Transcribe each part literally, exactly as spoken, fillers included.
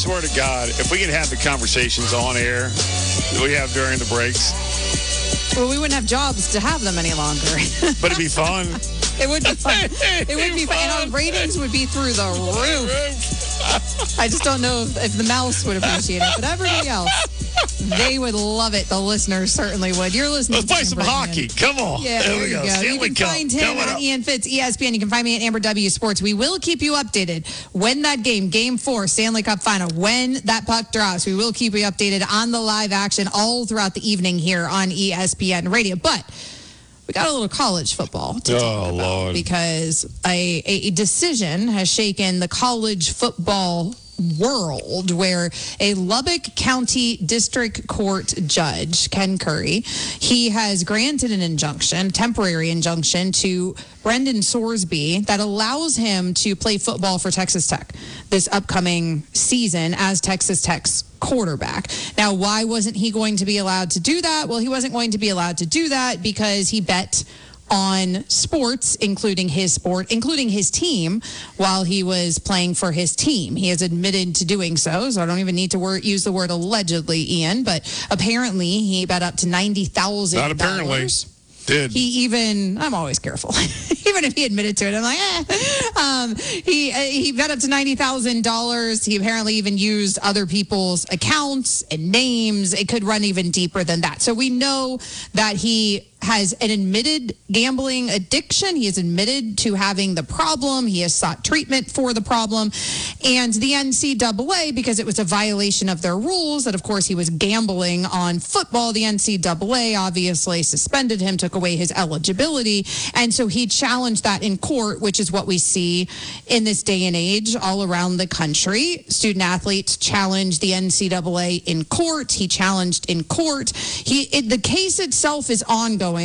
swear to God, if we could have the conversations on air that we have during the breaks. Well, we wouldn't have jobs to have them any longer. But it'd be fun. It would be fun. It would be fun. And our ratings would be through the roof. I just don't know if, if the mouse would appreciate it, but everybody else, they would love it. The listeners certainly would. You're listening Let's to play some hockey. Come on. Yeah, there, there we you go. go. Stanley You can Cup. find him Coming at up. Ian Fitz, E S P N. You can find me at Amber W Sports. We will keep you updated when that game, Game four, Stanley Cup Final, when that puck drops. We will keep you updated on the live action all throughout the evening here on E S P N Radio. But we got a little college football to Oh, talk about Lord. because a, a decision has shaken the college football world where a Lubbock County District Court judge, Ken Curry, he has granted an injunction, temporary injunction to Brendan Sorsby that allows him to play football for Texas Tech this upcoming season as Texas Tech's quarterback. Now, why wasn't he going to be allowed to do that? Well, he wasn't going to be allowed to do that because he bet on sports, including his sport, including his team, while he was playing for his team. He has admitted to doing so, so I don't even need to word, use the word allegedly, Ian, but apparently he bet up to ninety thousand dollars. Not apparently. Did. He even, I'm always careful. Even if he admitted to it, I'm like, eh. Um, he, uh, he bet up to ninety thousand dollars. He apparently even used other people's accounts and names. It could run even deeper than that. So we know that he has an admitted gambling addiction. He has admitted to having the problem. He has sought treatment for the problem. And the N C double A, because it was a violation of their rules, that of course he was gambling on football, the N C double A obviously suspended him, took away his eligibility. And so he challenged that in court, which is what we see in this day and age all around the country. Student athletes challenge the N C double A in court. He challenged in court. He it, the case itself is ongoing,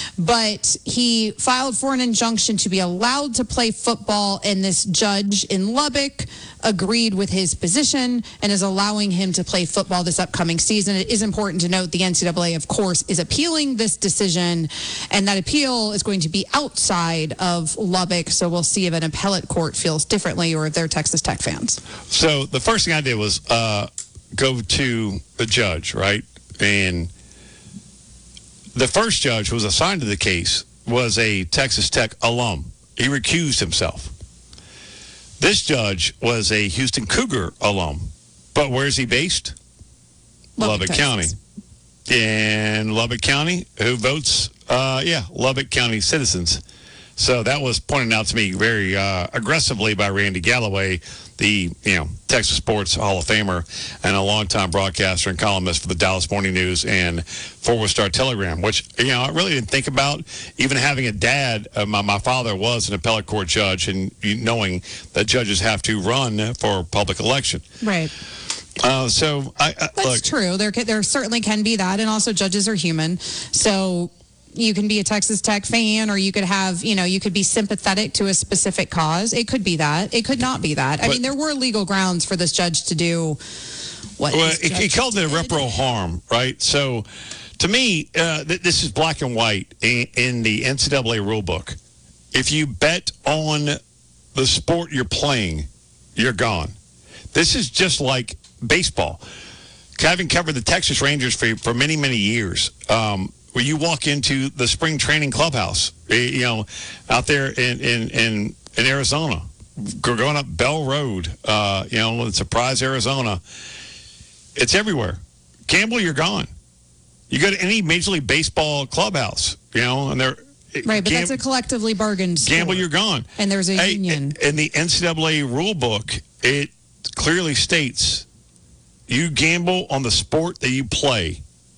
but he filed for an injunction to be allowed to play football, and this judge in Lubbock agreed with his position and is allowing him to play football this upcoming season. It is important to note the N C double A, of course, is appealing this decision, and that appeal is going to be outside of Lubbock, so we'll see if an appellate court feels differently or if they're Texas Tech fans. So the first thing I did was uh, go to the judge, right? And the first judge who was assigned to the case was a Texas Tech alum. He recused himself. This judge was a Houston Cougar alum. But where's he based? Lubbock, Lubbock County. Texas. In Lubbock County, who votes, uh, yeah, Lubbock County citizens. So that was pointed out to me very uh, aggressively by Randy Galloway, the you know Texas Sports Hall of Famer and a longtime broadcaster and columnist for the Dallas Morning News and Forward Star Telegram, which you know I really didn't think about. Even having a dad, uh, my, my father was an appellate court judge, and you, knowing that judges have to run for public election. Right. Uh, so I, I That's look, true. There, ca- there certainly can be that, and also judges are human. So you can be a Texas Tech fan, or you could have, you know, you could be sympathetic to a specific cause. It could be that. It could not be that. I But- mean, there were legal grounds for this judge to do what Well, this he, he judge called it did. irreparable harm, right? So, to me, uh, th- this is black and white in, in the N C double A rule book. If you bet on the sport you're playing, you're gone. This is just like baseball. Having covered the Texas Rangers for for many many years, um, where you walk into the spring training clubhouse, eh, you know, out there in in in, in Arizona, going up Bell Road, uh, you know, in Surprise, Arizona. It's everywhere. Gamble, you're gone. You go to any Major League Baseball clubhouse, you know, and they're Right, but gam- that's a collectively bargained sport. gamble, you're gone. And there's a Hey, union. In the N C double A rule book, it clearly states you gamble on the sport that you play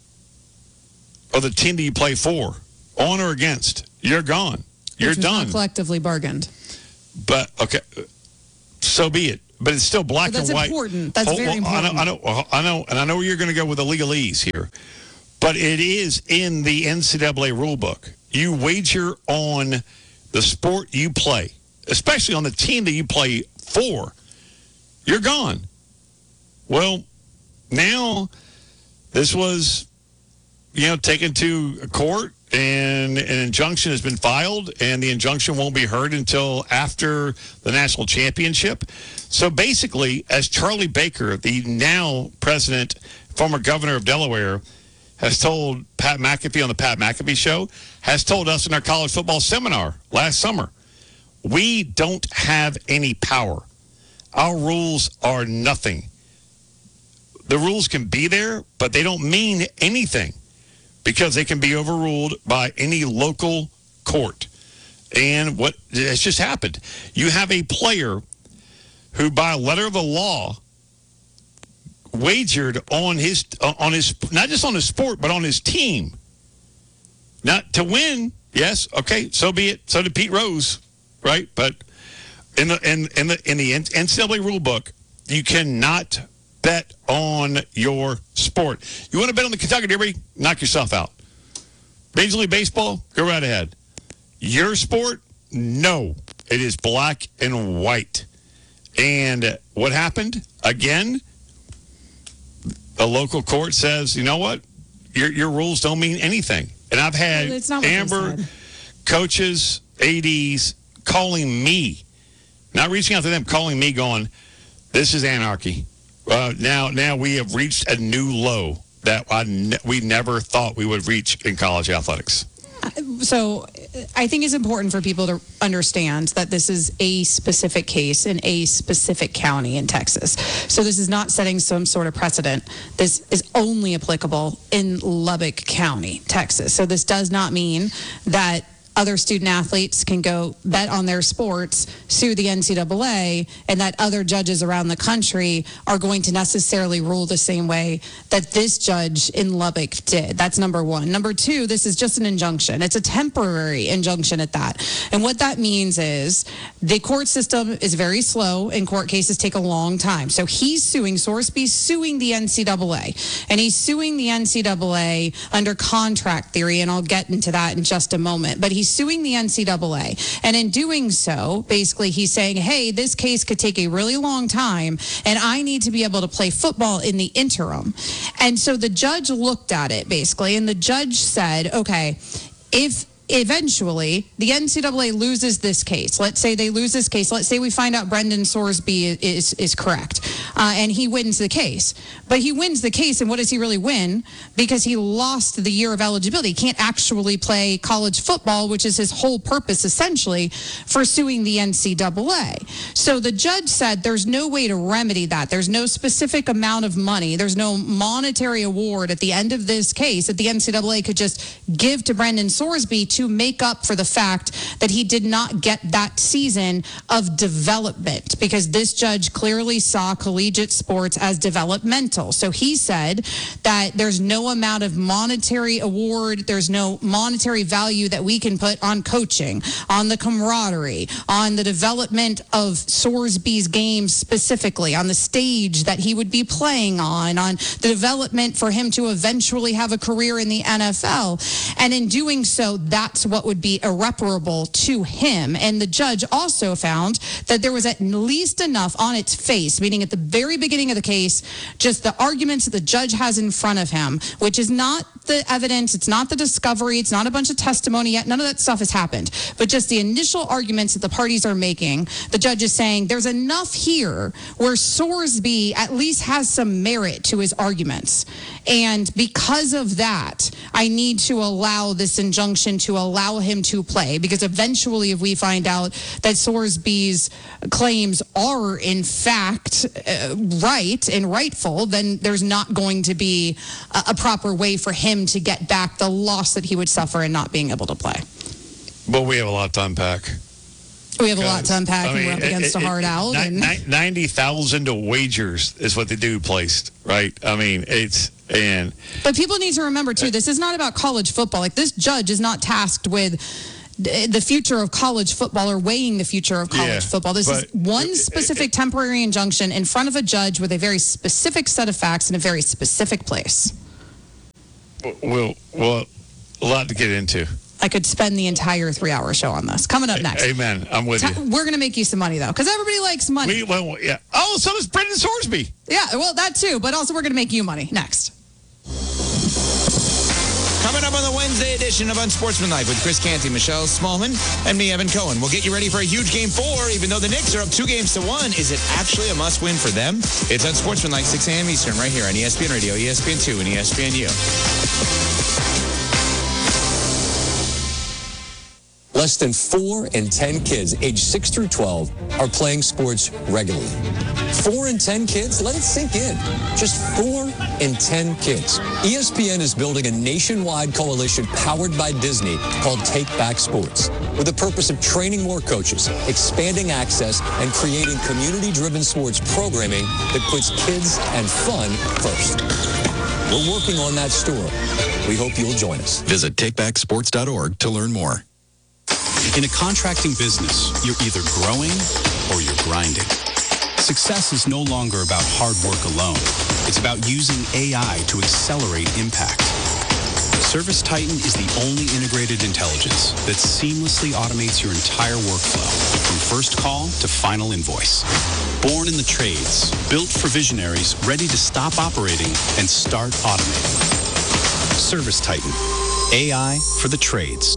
or the team that you play for, on or against. You're gone. You're Which was not done. collectively bargained. But, okay, so be it. But it's still black But that's and white. important. That's Hold- very well, I know, I know, I know, and I know where you're going to go with the legalese here. But it is in the N C double A rule book. You wager on the sport you play, especially on the team that you play for. You're gone. Well, now this was, you know, taken to court, and an injunction has been filed, and the injunction won't be heard until after the national championship. So basically, as Charlie Baker, the now president, former governor of Delaware, has told Pat McAfee on the Pat McAfee Show, has told us in our college football seminar last summer, we don't have any power. Our rules are nothing. The rules can be there, but they don't mean anything because they can be overruled by any local court. And what has just happened, you have a player who, by a letter of the law, wagered on his on his not just on his sport but on his team, not to win. Yes, okay, so be it. So did Pete Rose, right? But in the in in the in the N C double A rule book, you cannot bet on your sport. You want to bet on the Kentucky Derby? Knock yourself out. Major League Baseball? Go right ahead. Your sport? No. It is black and white. And what happened? Again, the local court says, you know what? Your your rules don't mean anything. And I've had Well, it's not what they Amber, said. coaches, A Ds calling me, not reaching out to them, calling me going, this is anarchy. Uh, now, now we have reached a new low that I ne- we never thought we would reach in college athletics. So I think it's important for people to understand that this is a specific case in a specific county in Texas. So this is not setting some sort of precedent. This is only applicable in Lubbock County, Texas. So this does not mean that other student athletes can go bet on their sports, sue the N C double A, and that other judges around the country are going to necessarily rule the same way that this judge in Lubbock did. That's number one. Number two, this is just an injunction. It's a temporary injunction at that. And what that means is the court system is very slow and court cases take a long time. So he's suing, Sorsby's suing the N C double A, and he's suing the N C double A under contract theory, and I'll get into that in just a moment. But he He's suing the N C double A. And in doing so, basically he's saying, hey, this case could take a really long time and I need to be able to play football in the interim. And so the judge looked at it basically, and the judge said, okay, if eventually the N C double A loses this case, let's say they lose this case, let's say we find out Brendan Sorsby is, is correct, uh, and he wins the case. But he wins the case, and what does he really win? Because he lost the year of eligibility. He can't actually play college football, which is his whole purpose, essentially, for suing the N C double A. So the judge said there's no way to remedy that. There's no specific amount of money. There's no monetary award at the end of this case that the N C double A could just give to Brendan Sorsby to make up for the fact that he did not get that season of development, because this judge clearly saw collegiate sports as developmental. So he said that there's no amount of monetary award, there's no monetary value that we can put on coaching, on the camaraderie, on the development of Sorsby's games specifically, on the stage that he would be playing on, on the development for him to eventually have a career in the N F L. And in doing so, that's what would be irreparable to him. And the judge also found that there was at least enough on its face, meaning at the very beginning of the case, just the arguments that the judge has in front of him, which is not the evidence, it's not the discovery, it's not a bunch of testimony yet, none of that stuff has happened, but just the initial arguments that the parties are making. The judge is saying there's enough here where Sorsby at least has some merit to his arguments. And because of that, I need to allow this injunction to allow him to play, because eventually if we find out that Sorsby's claims are in fact uh, right and rightful, then there's not going to be a, a proper way for him to get back the loss that he would suffer in not being able to play. But we have a lot to unpack. We have a lot to unpack, I mean, and we're up against it, a hard it, out. Ni- and ni- ninety thousand wagers is what the dude placed, right? I mean, it's, and. But people need to remember, too, this is not about college football. Like, this judge is not tasked with the future of college football or weighing the future of college Yeah, football. This is one it- specific it- temporary injunction in front of a judge with a very specific set of facts in a very specific place. Well, well, a lot to get into. I could spend the entire three-hour show on this. Coming up next. Amen. I'm with Ta- you. We're going to make you some money, though, because everybody likes money. We, well, yeah. Oh, so does Brendan Sorsby. Yeah, well, that too, but also we're going to make you money next. Coming up on the Wednesday edition of Unsportsmanlike with Chris Canty, Michelle Smallman, and me, Evan Cohen. We'll get you ready for a huge game four. Even though the Knicks are up two games to one, is it actually a must-win for them? It's Unsportsmanlike, six a.m. Eastern, right here on E S P N Radio, E S P N two, and E S P N U. Less than four in ten kids aged six through twelve are playing sports regularly. Four in ten kids? Let it sink in. Just four in ten kids. E S P N is building a nationwide coalition powered by Disney called Take Back Sports, with the purpose of training more coaches, expanding access, and creating community-driven sports programming that puts kids and fun first. We're working on that story. We hope you'll join us. Visit take back sports dot org to learn more. In a contracting business, you're either growing or you're grinding. Success is no longer about hard work alone. It's about using A I to accelerate impact. ServiceTitan is the only integrated intelligence that seamlessly automates your entire workflow, from first call to final invoice. Born in the trades, built for visionaries ready to stop operating and start automating. ServiceTitan, A I for the trades.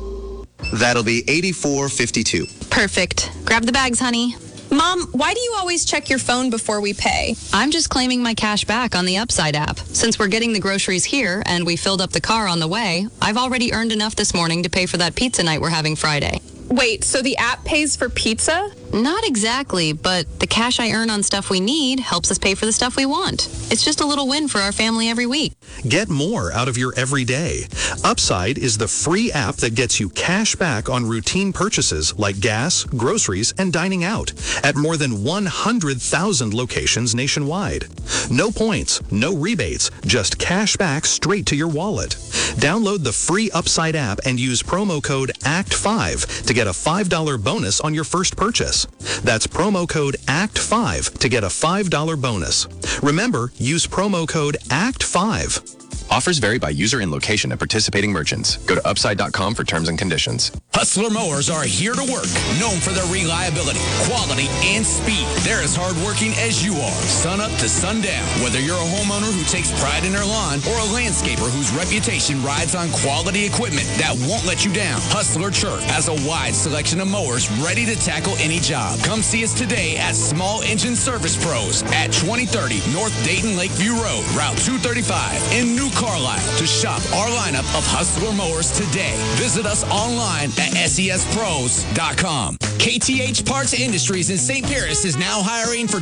That'll be eighty-four fifty-two. Perfect. Grab the bags, honey. Mom, why do you always check your phone before we pay? I'm just claiming my cash back on the Upside app. Since we're getting the groceries here and we filled up the car on the way, I've already earned enough this morning to pay for that pizza night we're having Friday. Wait, so the app pays for pizza? Not exactly, but the cash I earn on stuff we need helps us pay for the stuff we want. It's just a little win for our family every week. Get more out of your everyday. Upside is the free app that gets you cash back on routine purchases like gas, groceries, and dining out at more than one hundred thousand locations nationwide. No points, no rebates, just cash back straight to your wallet. Download the free Upside app and use promo code A C T five to get a five dollars bonus on your first purchase. That's promo code A C T five to get a five dollars bonus. Remember, use promo code A C T five. Offers vary by user and location at participating merchants. Go to upside dot com for terms and conditions. Hustler Mowers are here to work, known for their reliability, quality, and speed. They're as hardworking as you are, sun up to sundown. Whether you're a homeowner who takes pride in their lawn or a landscaper whose reputation rides on quality equipment that won't let you down, Hustler Turf has a wide selection of mowers ready to tackle any job. Come see us today at Small Engine Service Pros at twenty thirty North Dayton Lakeview Road, Route two thirty-five in New Carlisle. To shop our lineup of Hustler mowers today, visit us online at S E S pros dot com. K T H Parts Industries in Saint Paris is now hiring for